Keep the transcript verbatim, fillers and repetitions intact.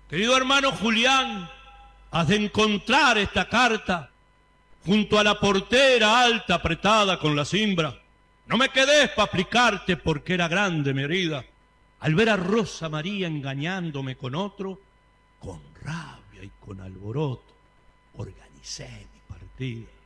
Querido hermano Julián, has de encontrar esta carta junto a la portera alta apretada con la cimbra. No me quedes para aplicarte porque era grande mi herida. Al ver a Rosa María engañándome con otro, con rabia y con alboroto, organicé mi partida.